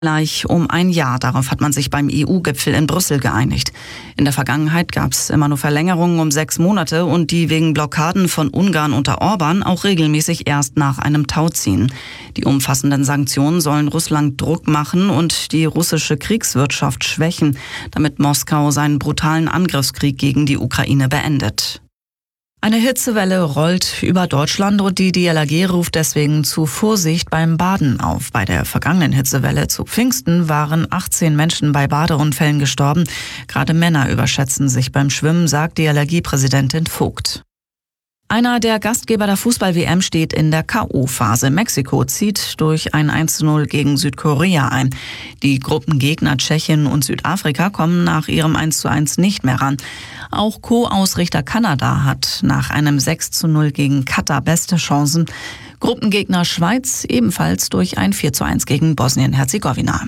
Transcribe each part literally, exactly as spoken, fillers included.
Gleich um ein Jahr. Darauf hat man sich beim E U-Gipfel in Brüssel geeinigt. In der Vergangenheit gab es immer nur Verlängerungen um sechs Monate und die wegen Blockaden von Ungarn unter Orban auch regelmäßig erst nach einem Tauziehen. Die umfassenden Sanktionen sollen Russland Druck machen und die russische Kriegswirtschaft schwächen, damit Moskau seinen brutalen Angriffskrieg gegen die Ukraine beendet. Eine Hitzewelle rollt über Deutschland und die D L R G ruft deswegen zu Vorsicht beim Baden auf. Bei der vergangenen Hitzewelle zu Pfingsten waren achtzehn Menschen bei Badeunfällen gestorben. Gerade Männer überschätzen sich beim Schwimmen, sagt D L R G-Präsidentin Vogt. Einer der Gastgeber der Fußball-W M steht in der K O-Phase. Mexiko zieht durch ein eins zu null gegen Südkorea ein. Die Gruppengegner Tschechien und Südafrika kommen nach ihrem eins zu eins nicht mehr ran. Auch Co-Ausrichter Kanada hat nach einem sechs zu null gegen Katar beste Chancen. Gruppengegner Schweiz ebenfalls durch ein vier zu eins gegen Bosnien-Herzegowina.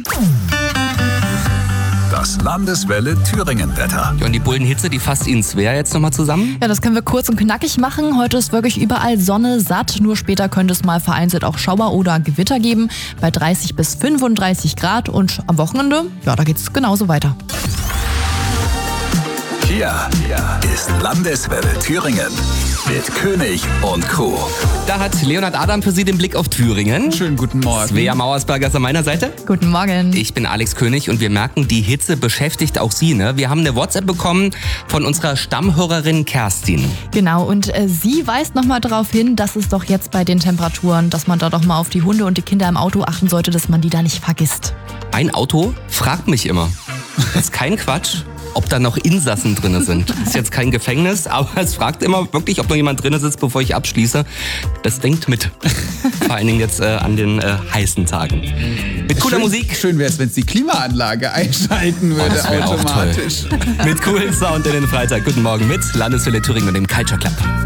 Das Landeswelle Thüringen-Wetter. Ja, und die Bullenhitze, die fasst Ihnen Svea jetzt nochmal zusammen? Ja, das können wir kurz und knackig machen. Heute ist wirklich überall Sonne satt. Nur später könnte es mal vereinzelt auch Schauer oder Gewitter geben. Bei dreißig bis fünfunddreißig Grad. Und am Wochenende, ja, da geht es genauso weiter. Hier ist Landeswelle Thüringen mit König und Co. Da hat Leonhard Adam für Sie den Blick auf Thüringen. Schönen guten Morgen. Svea Mauersberger ist an meiner Seite. Guten Morgen. Ich bin Alex König und wir merken, die Hitze beschäftigt auch Sie, ne? Wir haben eine WhatsApp bekommen von unserer Stammhörerin Kerstin. Genau, und äh, sie weist nochmal darauf hin, dass es doch jetzt bei den Temperaturen, dass man da doch mal auf die Hunde und die Kinder im Auto achten sollte, dass man die da nicht vergisst. Ein Auto fragt mich immer. Das ist kein Quatsch, ob da noch Insassen drin sind. Das ist jetzt kein Gefängnis, aber es fragt immer wirklich, ob noch jemand drin sitzt, bevor ich abschließe. Das denkt mit. Vor allen Dingen jetzt äh, an den äh, heißen Tagen. Mit cooler schön, Musik. Schön wäre es, wenn es die Klimaanlage einschalten würde, das wär automatisch. Auch toll. Mit coolen Sound in den Freitag. Guten Morgen mit Landeswelle Thüringen und dem Culture Club.